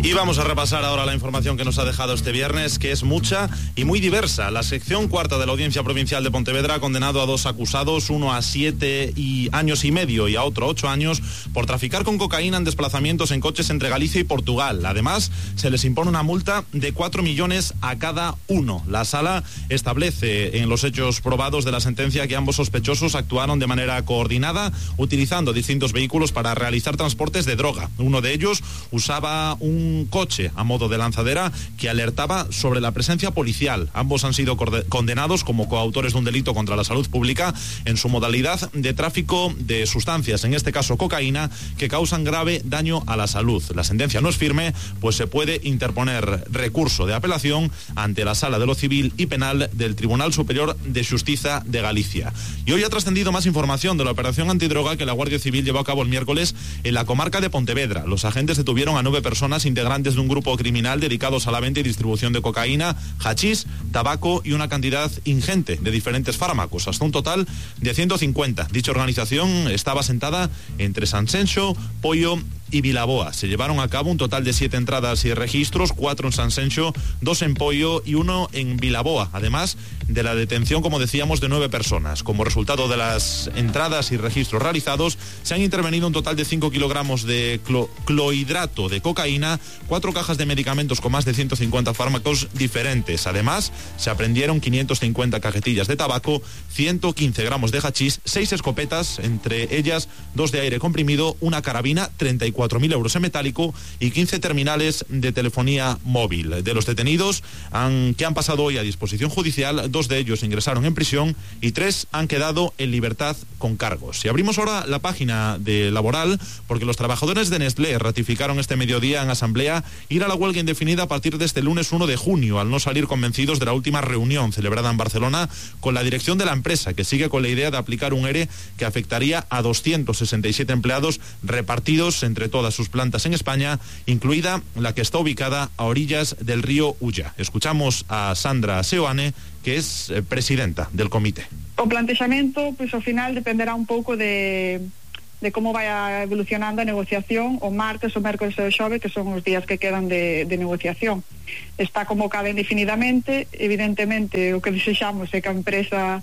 Y vamos a repasar ahora la información que nos ha dejado este viernes, que es mucha y muy diversa. La sección cuarta de la Audiencia Provincial de Pontevedra ha condenado a 2 acusados, uno a 7 años y medio y a otro 8 años, por traficar con cocaína en desplazamientos en coches entre Galicia y Portugal. Además, se les impone una multa de 4 millones a cada uno. La sala establece en los hechos probados de la sentencia que ambos sospechosos actuaron de manera coordinada, utilizando distintos vehículos para realizar transportes de droga. Uno de ellos usaba un coche a modo de lanzadera que alertaba sobre la presencia policial. Ambos han sido condenados como coautores de un delito contra la salud pública en su modalidad de tráfico de sustancias, en este caso cocaína, que causan grave daño a la salud. La sentencia no es firme, pues se puede interponer recurso de apelación ante la Sala de lo Civil y Penal del Tribunal Superior de Xustiza de Galicia. Y hoy ha trascendido más información de la operación antidroga que la Guardia Civil llevó a cabo el miércoles en la comarca de Pontevedra. Los agentes detuvieron a 9 personas integrantes de un grupo criminal dedicados a la venta y distribución de cocaína, hachís, tabaco y una cantidad ingente de diferentes fármacos, hasta un total de 150. Dicha organización estaba asentada entre Sanxenxo, Poio y Vilaboa. Se llevaron a cabo un total de 7 entradas y registros, 4 en Sanxenxo, 2 en Poio y 1 en Vilaboa, además de la detención, como decíamos, de 9 personas. Como resultado de las entradas y registros realizados, se han intervenido un total de 5 kilogramos de clohidrato de cocaína, 4 cajas de medicamentos con más de 150 fármacos diferentes. Además, se aprendieron 550 cajetillas de tabaco, 115 gramos de hachís, 6 escopetas, entre ellas 2 de aire comprimido, una carabina, 34.000 euros en metálico y 15 terminales de telefonía móvil. De los detenidos que han pasado hoy a disposición judicial, 2 de ellos ingresaron en prisión y 3 han quedado en libertad con cargos. Y abrimos ahora la página de laboral, porque los trabajadores de Nestlé ratificaron este mediodía en asamblea ir a la huelga indefinida a partir de este lunes 1 de junio, al no salir convencidos de la última reunión celebrada en Barcelona con la dirección de la empresa, que sigue con la idea de aplicar un ERE que afectaría a 267 empleados repartidos entre todas sus plantas en España, incluida la que está ubicada a orillas del río Ulla. Escuchamos a Sandra Seoane, que es presidenta del comité. O plantexamento, pois ao final dependerá un pouco de como vai evolucionando a negociación o martes, o mércoles e o xove, que son os días que quedan de negociación. Está convocada indefinidamente. Evidentemente, o que desexamos é que a empresa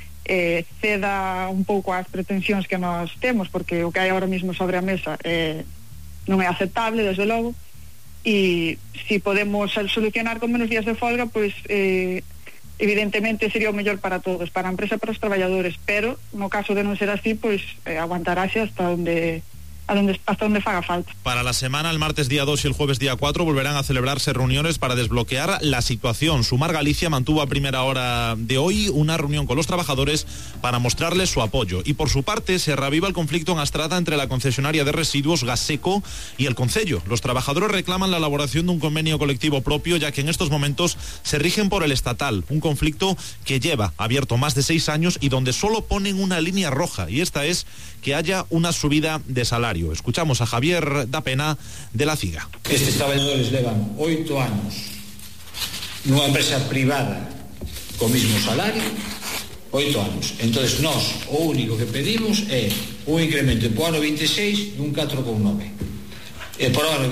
ceda un pouco ás pretensións que nós temos, porque o que hai ahora mesmo sobre a mesa non é aceptable, desde logo, e se podemos solucionar con menos días de folga, pois evidentemente sería o mellor para todos, para a empresa e para os traballadores, pero no caso de non ser así, pois aguantarase hasta onde faga falta. Para la semana, el martes día 2 y el jueves día 4 volverán a celebrarse reuniones para desbloquear la situación. Sumar Galicia mantuvo a primera hora de hoy una reunión con los trabajadores para mostrarles su apoyo. Y por su parte, se reaviva el conflicto en Astrada entre la concesionaria de residuos Gaseco y el Concello. Los trabajadores reclaman la elaboración de un convenio colectivo propio, ya que en estos momentos se rigen por el estatal. Un conflicto que lleva abierto más de 6 años y donde solo ponen una línea roja, y esta es que haya una subida de salario. Escuchamos a Javier da Pena de la CIGA. Estes traballadores levan 8 anos nunha empresa privada co mismo salario, 8 anos. Entonces nós o único que pedimos é un incremento por ano 26 dun 4,9 e por ano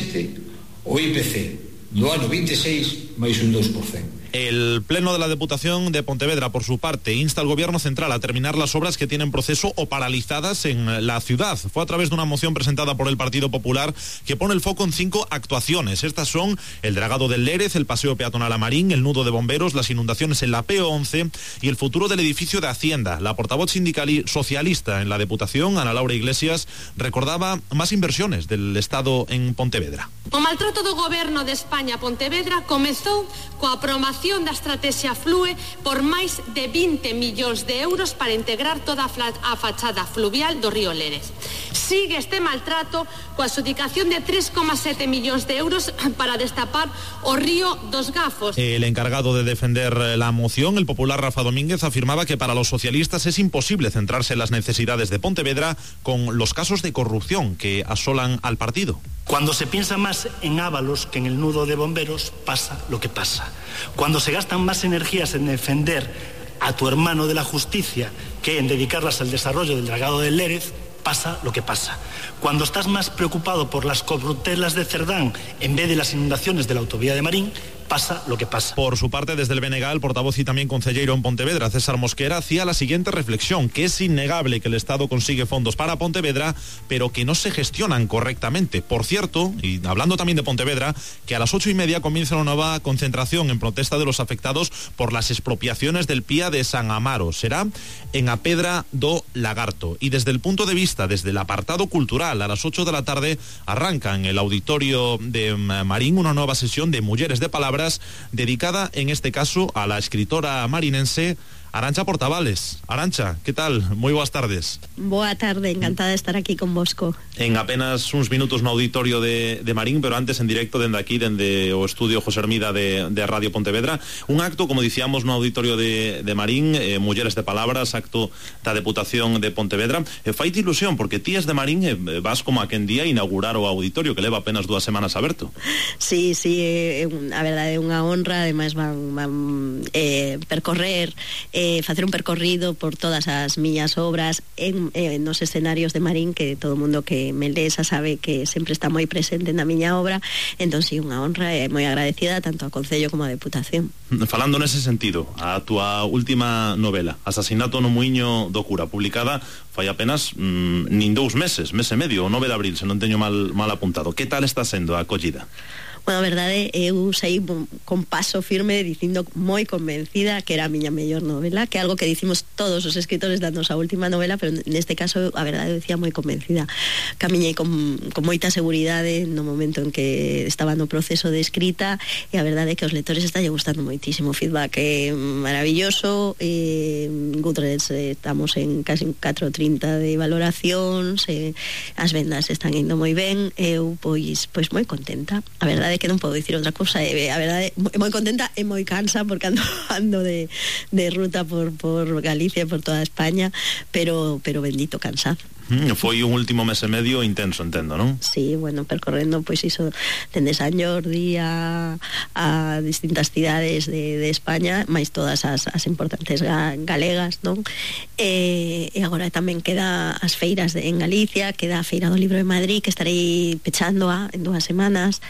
27 o IPC do ano 26 máis un 2%. El Pleno de la Deputación de Pontevedra, por su parte, insta al Gobierno Central a terminar las obras que tienen proceso o paralizadas en la ciudad. Fue a través de una moción presentada por el Partido Popular que pone el foco en 5 actuaciones. Estas son el dragado del Lérez, el paseo peatonal a Marín, el nudo de bomberos, las inundaciones en la PO11 y el futuro del edificio de Hacienda. La portavoz sindical y socialista en la Deputación, Ana Laura Iglesias, recordaba más inversiones del Estado en Pontevedra. O maltrato do Goberno de España a Pontevedra comezou coa aprobación da estrategia Flue por máis de 20 millóns de euros para integrar toda a fachada fluvial do río Lérez. Sigue este maltrato coa adxudicación de 3,7 millóns de euros para destapar o río dos Gafos. El encargado de defender la moción, el popular Rafa Domínguez, afirmaba que para los socialistas es imposible centrarse en las necesidades de Pontevedra con los casos de corrupción que asolan al partido. Cuando se piensa más en Ábalos que en el nudo de bomberos, pasa lo que pasa. Cuando se gastan más energías en defender a tu hermano de la justicia que en dedicarlas al desarrollo del dragado del Lérez, pasa lo que pasa. Cuando estás más preocupado por las corruptelas de Cerdán en vez de las inundaciones de la autovía de Marín, pasa lo que pasa. Por su parte, desde el BNG, el portavoz y también concelleiro en Pontevedra, César Mosquera, hacía la siguiente reflexión, que es innegable que el Estado consigue fondos para Pontevedra, pero que no se gestionan correctamente. Por cierto, y hablando también de Pontevedra, que a las 8:30 comienza una nueva concentración en protesta de los afectados por las expropiaciones del Pía de San Amaro. Será en a Pedra do Lagarto. Y desde el punto de vista, desde el apartado cultural, a las 8 de la tarde arranca en el auditorio de Marín una nueva sesión de Mujeres de Palabras, dedicada en este caso a la escritora marinense Arantxa Portavales. Arantxa, ¿qué tal? Muy buenas tardes. Boa tarde, encantada de estar aquí con vosco. En apenas uns minutos no auditorio de Marín, pero antes en directo dende aquí, dende o estudio José Hermida de Radio Pontevedra, un acto, como dicíamos, no auditorio de Marín, Mulleres de Palabras, acto da Deputación de Pontevedra. Faite ilusión, porque ti es de Marín vas como aquel día a inaugurar o auditorio, que leva apenas 2 semanas aberto. Sí, a verdade é unha honra, ademais van percorrer facer un percorrido por todas as miñas obras en nos escenarios de Marín, que todo o mundo que me lea sabe que sempre está moi presente na miña obra. Entón, sí, unha honra e moi agradecida tanto ao Concello como á Deputación. Falando nese sentido, a túa última novela, Asasinato no Muiño do Cura, publicada fai apenas nin 2 meses, mes e medio, o 9 de abril, se non teño mal apuntado. Que tal está sendo a acollida? Bueno, a verdade, eu saí con paso firme dicindo moi convencida que era a miña mellor novela, que é algo que dicimos todos os escritores da nosa última novela, pero neste caso, a verdade, eu decía moi convencida. Camiñei con moita seguridade no momento en que estaba no proceso de escrita, e a verdade é que os lectores están gustando moitísimo. O feedback é maravilloso, Goodreads estamos en casi 4,30 de valoracións, as vendas están indo moi ben, eu pois moi contenta. A verdade é que non podo dicir outra cousa, a verdade é moi contenta e moi cansa porque ando de ruta por Galicia e por toda España, pero bendito cansado. Foi un último mes e medio intenso, entendo, non? Sí, bueno, percorrendo pois iso dende San Jordi a distintas cidades de España, máis todas as importantes galegas, non? E agora tamén queda as feiras en Galicia, queda a Feira do Libro de Madrid, que estarei pechando en 2 semanas,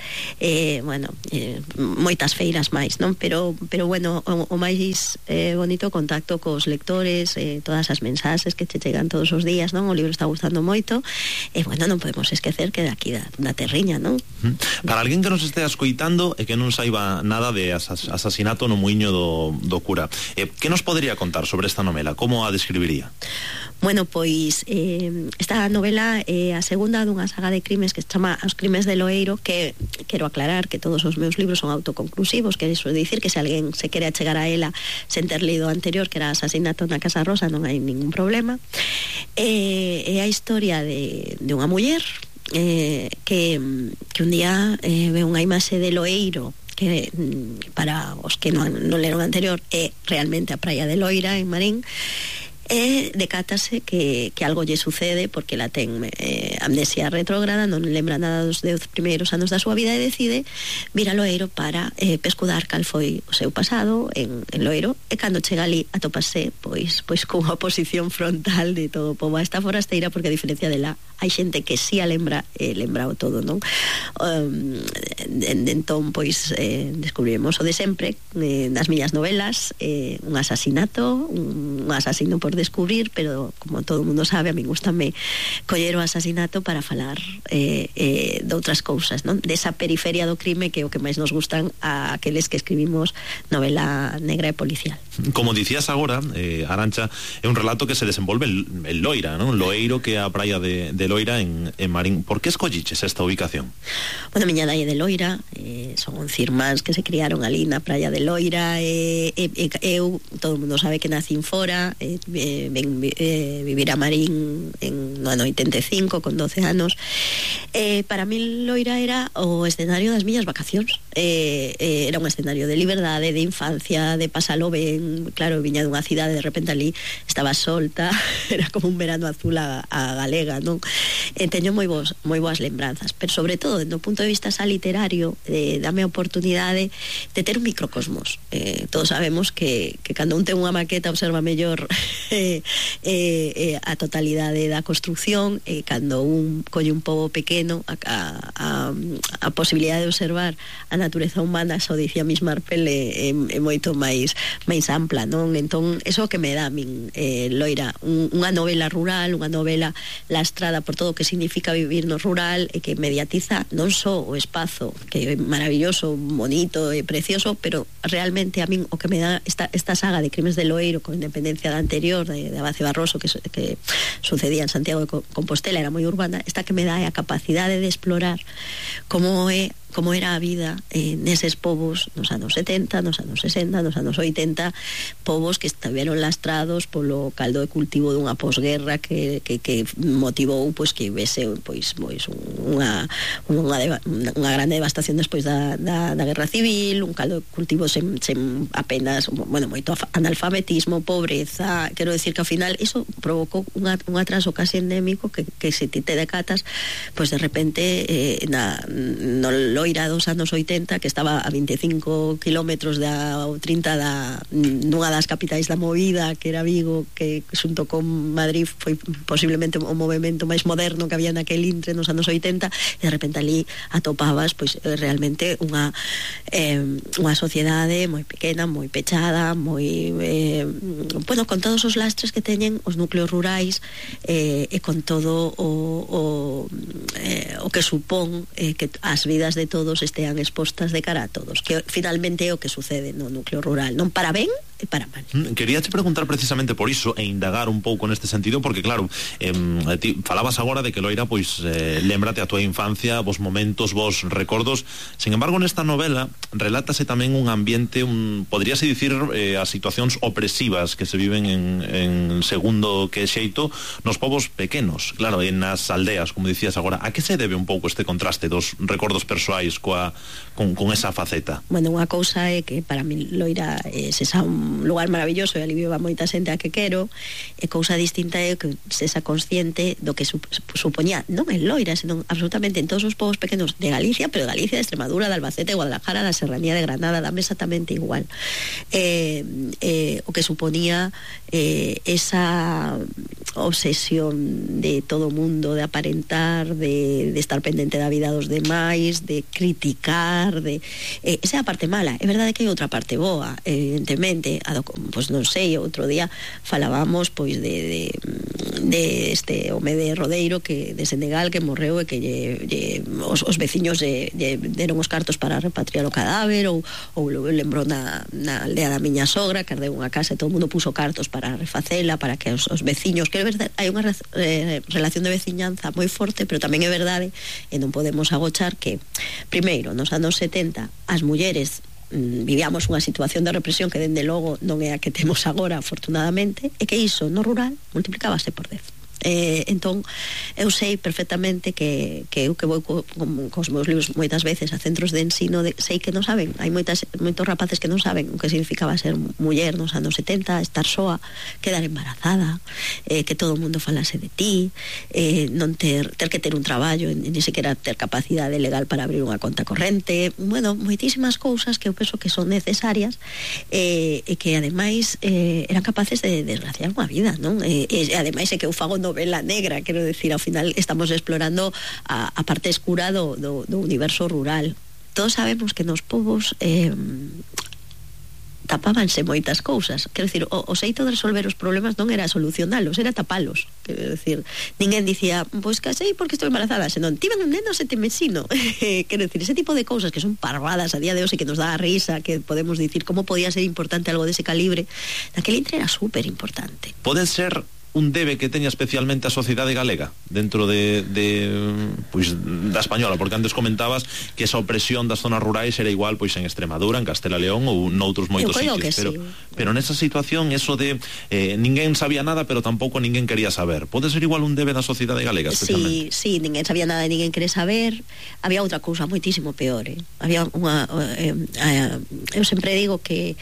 moitas feiras máis, non? Pero bueno, o máis bonito contacto cos lectores, todas as mensaxes que che chegan todos os días, non? O libro está gustando moito, e bueno, non podemos esquecer que daqui da terriña, non? Para alguén que nos estea escoitando e que non saiba nada de Asasinato no Muiño do Cura, que nos podería contar sobre esta novela? Como a describiría? Bueno, pois esta novela é a segunda dunha saga de crimes que se chama Os Crimes de Loeiro, que quero aclarar que todos os meus libros son autoconclusivos, que iso dicir que se alguén se quere achegar a ela sen ter lido o anterior, que era Asasinato na Casa Rosa, non hai ningún problema. É a historia de unha muller que un día ve unha imaxe de Loeiro, que para os que non leron anterior é realmente a praia de Loira en Marín, e decátase que algo lle sucede porque la ten amnesia retrógrada, non lembra nada dos 10 primeiros anos da súa vida, e decide vir a Loeiro para pescudar cal foi o seu pasado en Loeiro, e cando chega ali atopase pois cunha oposición frontal de todo o pobo a esta forasteira, porque a diferencia dela hai xente que si a lembra o todo, non? Entón, pois descubriremos o de sempre nas miñas novelas, un asasinato, un asasino por descubrir, pero como todo o mundo sabe, a mí gustame coller o asasinato para falar de outras cousas, non? Desa periferia do crime, que é o que máis nos gustan a aqueles que escribimos novela negra e policial. Como dicías agora, Arantxa, é un relato que se desenvolve en Loira, non? Loeiro, que é a praia de Loira en Marín. Por que escolliches esta ubicación? Bueno, a miña nai é de Loira, son 11 irmáns que se criaron ali na praia de Loira, eu, todo o mundo sabe que nacín fora, ven vivir a Marín no ano 85 con 12 anos. Para mí Loira era o escenario das miñas vacacións. era un escenario de liberdade, de infancia, de pasalo ben. Claro, viña dunha cidade, de repente ali estaba solta, era como un verano azul a galega, non? Teño moi boas lembranzas, pero sobre todo, no punto de vista xa literario, dame a oportunidade de ter un microcosmos. Todos sabemos que cando un ten unha maqueta observa mellor a totalidade da construcción, cando un colle un pobo pequeno a posibilidade de observar a natureza humana, xa o dicía Miss Marple, é moito máis ampla, non? Entón, eso que me dá a min, Loira, unha novela rural, unha novela lastrada por todo o que significa vivir no rural e que mediatiza non só o espazo, que é maravilloso, bonito e precioso, pero realmente a min o que me dá esta saga de Crimes de Loeiro, con independencia da anterior, de Abace Barroso, que sucedía en Santiago de Compostela, era moi urbana, esta que me dá é a capacidade de explorar como era a vida neses povos nos anos 70, nos anos 60, nos anos 80, povos que estiveron lastrados polo caldo de cultivo dunha posguerra que motivou pois que vese pois unha grande devastación despois da guerra civil, un caldo de cultivo sen apenas, moito analfabetismo, pobreza. Quero decir que ao final iso provocou un atraso casi endémico que se ti te decatas, pois de repente no Loira dos anos 80, que estaba a 25 kilómetros ou 30 nunha das capitais da movida, que era Vigo, que xunto con Madrid foi posiblemente o movimento máis moderno que había naquel intre nos anos 80, e de repente ali atopabas pois realmente unha sociedade moi pequena, moi pechada, moi con todos os lastres que teñen os núcleos rurais, e con todo o que supón que as vidas de todos estean expostas de cara a todos, que finalmente é o que sucede no núcleo rural, non para ben e para mal. Quería te preguntar precisamente por iso e indagar un pouco neste sentido, porque claro, ti falabas agora de que Loira pois lembrate a tua infancia, vos momentos, vos recordos. Sin embargo, nesta novela relátase tamén un ambiente, podríase dicir, as situacións opresivas que se viven en segundo que xeito nos povos pequenos, claro, en nas aldeas, como dicías agora. A que se debe un pouco este contraste dos recordos persoais con esa faceta? Bueno, unha cousa é que para mí Loira é un lugar maravilloso e ali viva moita xente a que quero, e cousa distinta é que sexa consciente do que supoñía non en Loira, senón absolutamente en todos os povos pequenos de Galicia, pero de Galicia, de Extremadura, de Albacete, de Guadalajara, da Serranía de Granada, dame exactamente igual. O que suponía esa obsesión de todo o mundo de aparentar, de estar pendente da vida dos demais, de criticar, esa é a parte mala. É verdade que hai outra parte boa, evidentemente. Pois non sei, outro día falábamos pois de este home de Rodeiro, que de Senegal, que morreu e que os veciños deron os cartos para repatriar o cadáver, ou lembrou na aldea da miña sogra, que ardeu unha casa e todo o mundo puso cartos para refacela, para que os veciños, que é verdade, hai unha relación de veciñanza moi forte, pero tamén é verdade, e non podemos agochar que, primeiro, nos anos 70 as mulleres vivíamos unha situación de represión que dende logo non é a que temos agora, afortunadamente, e que iso no rural multiplicábase por 10. Entón eu sei perfectamente que eu que vou cos meus libros moitas veces a centros de ensino, sei que non saben, hai moitos rapaces que non saben o que significaba ser muller nos anos 70, estar soa, quedar embarazada, que todo o mundo falase de ti, non ter que ter un traballo, ni sequera ter capacidade legal para abrir unha conta corrente, moitísimas cousas que eu penso que son necesarias, e que ademais eran capaces de desgraciar unha vida, non? E ademais é que eu fago novela negra, quero decir, ao final estamos explorando a parte escura do universo rural. Todos sabemos que nos povos tapábanse moitas cousas, quero decir, o xeito de resolver os problemas non era solucionalos, era tapalos, quero decir, ninguén dicía, pois casei porque estou embarazada, senón, tiven un neno sete mesino, quero decir, ese tipo de cousas que son parvadas a día de hoxe, que nos dá a risa, que podemos dicir como podía ser importante algo dese calibre, naquele intre era super importante. Pode ser un debe que teña especialmente a sociedade galega dentro pois da española, porque antes comentabas que esa opresión das zonas rurais era igual pois en Extremadura, en Castela León ou noutros moitos sitios, pero nesa situación eso de ninguén sabía nada, pero tampouco ninguén quería saber, pode ser igual un debe da sociedade galega especialmente? Sí, ninguén sabía nada, ninguén quere saber. Había outra cousa moitísimo peor, había unha eu sempre digo que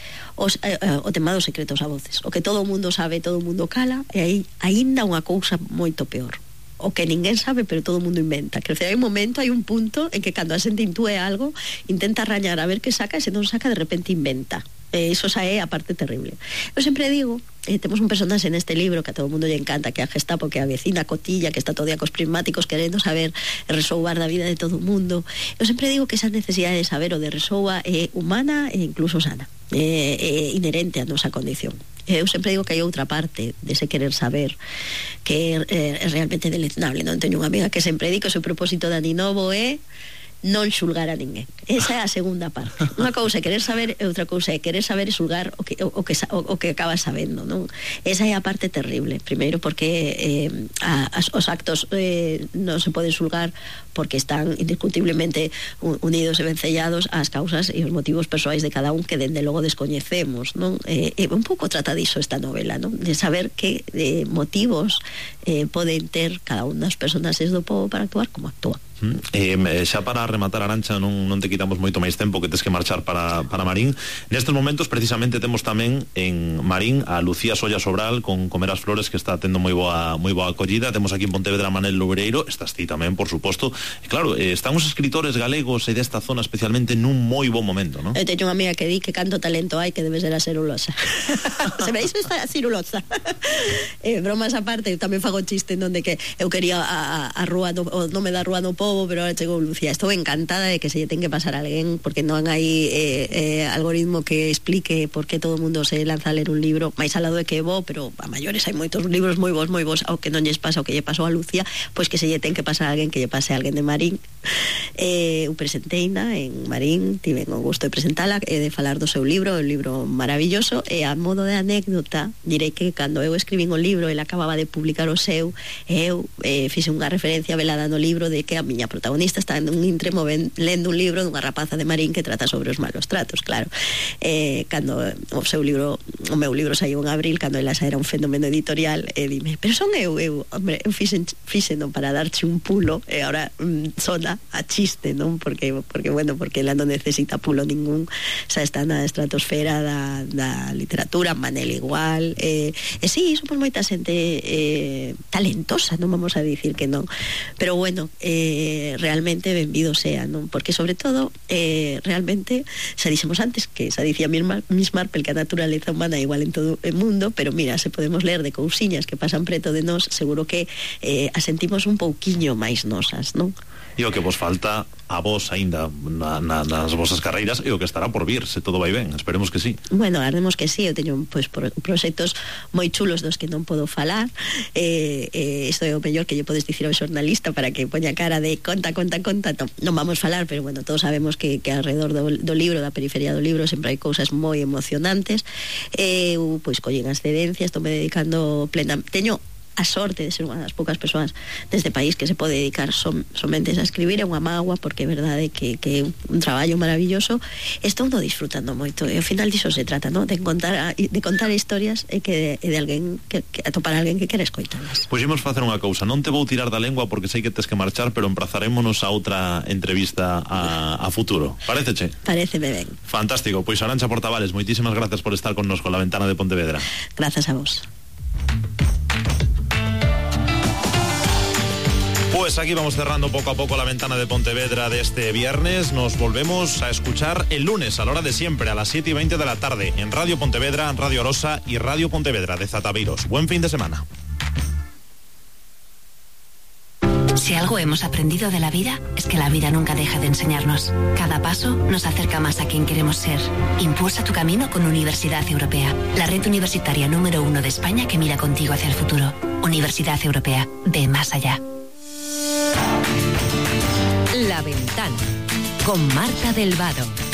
o tema dos secretos a voces, o que todo o mundo sabe, todo o mundo cala, e aí aínda unha cousa moito peor, o que ninguén sabe pero todo o mundo inventa. Quer dizer, hai un momento, hai un punto en que cando a xente intúe algo, intenta rañar a ver que saca, e se non saca, de repente inventa. Eso xa é a parte terrible. Eu sempre digo, temos un personaxe neste libro que a todo o mundo lle encanta, que é a Gestapo, que é a vecina cotilla, que está todo día cos prismáticos querendo saber e resolvar da vida de todo o mundo. Eu sempre digo que esa necesidade de saber o de resolva é humana e incluso sana, é inherente á nosa condición. Eu sempre digo que hai outra parte dese querer saber que é realmente deleznable. Non teño unha amiga que sempre di que o seu propósito de aninovo é non xulgar a ninguén. Esa é a segunda parte. Unha cousa é querer saber e outra cousa é querer saber e xulgar o que acabas sabendo, non? Esa é a parte terrible. Primeiro porque os actos non se poden xulgar porque están indiscutiblemente unidos e vencellados ás causas e os motivos persoais de cada un que dende logo descoñecemos, non? Un pouco trata diso esta novela, non? De saber que motivos poden ter cada un das personaxes do pobo para actuar como actúa. Xa para rematar, Arantxa, non te quitamos moito máis tempo, que tes que marchar para Marín. Nestes momentos precisamente temos tamén en Marín a Lucía Solla Sobral con Comer as Flores, que está tendo moi boa acollida. Temos aquí en Pontevedra a Manel Loureiro, estás ti tamén, por suposto. E claro, están os escritores galegos e desta zona especialmente nun moi bon momento, non? Eu teño unha amiga que di que canto talento hai, que debe ser a cerulosa. Se veis esta cerulosa. Bromas aparte, eu tamén fago chiste non de que eu quería a rúa, o nome da rúa no pobo, pero ahora chegou Lucía. Estou encantada de que se lle ten que pasar a alguén, porque non hai algoritmo que explique por que todo o mundo se lanza a ler un libro, máis alado de que é bo, pero a maiores hai moitos libros moi bons, ao que non lles pasa o que lle pasou a Lucía, pois que se lle ten que pasar a alguén, que lle pase a alguén de Marín. Eu presenteina en Marín, tiven o gusto de presentala e de falar do seu libro, un libro maravilloso, e a modo de anécdota direi que cando eu escribín o libro, ele acababa de publicar o seu, e eu fixe unha referencia velada no libro de que a miña protagonista está en un intremo lendo un libro dunha rapaza de Marín que trata sobre os malos tratos, claro. Cando o meu libro saiu en abril, cando ela xa era un fenómeno editorial, dime, pero son eu fixe non para darche un pulo, e agora sona a chiste, non? Porque ela non necesita pulo ningún, xa está na estratosfera da literatura, Manel igual, sí, somos moita xente talentosa, non vamos a dicir que non, pero bueno, realmente benvido sea, non? Porque sobre todo realmente, xa dixemos antes que xa dicía Miss Marple que a naturaleza humana é igual en todo o mundo, pero mira, se podemos ler de cousiñas que pasan preto de nós, seguro que a sentimos un pouquiño máis nosas, non? E o que vos falta a vos aínda nas vosas carreiras e o que estará por vir, se todo vai ben, esperemos que sí. Bueno, agardemos que sí. Eu teño proxectos moi chulos dos que non podo falar, isto é o mellor que lle podes dicir ao xornalista para que poña cara de conta, non vamos falar, pero bueno, todos sabemos que alrededor do libro, da periferia do libro, sempre hai cousas moi emocionantes. Eu pois collín as cedencias, estou me dedicando teño a sorte de ser unha das poucas persoas deste país que se pode dedicar somente a escribir, é unha mágoa, porque é verdade que é un traballo maravilloso. Estou disfrutando moito, e ao final diso se trata, non? De contar historias e de alguén que atopar a alguén que quere escoitalas. Pois imos facer unha cousa, non te vou tirar da lengua porque sei que tes que marchar, pero emprazarémonos a outra entrevista a futuro. Paréceche? Paréceme ben. Fantástico, pois Arantxa Portavales, moitísimas grazas por estar connosco en La Ventana de Pontevedra. Grazas a vos. Pues aquí vamos cerrando poco a poco La Ventana de Pontevedra de este viernes. Nos volvemos a escuchar el lunes a la hora de siempre, a las 7:20 de la tarde, en Radio Pontevedra, Radio Arosa y Radio Pontevedra de Zataveiros. Buen fin de semana. Si algo hemos aprendido de la vida, es que la vida nunca deja de enseñarnos. Cada paso nos acerca más a quien queremos ser. Impulsa tu camino con Universidad Europea, la red universitaria número 1 de España que mira contigo hacia el futuro. Universidad Europea, ve más allá. La Ventana, con Marta del Vado.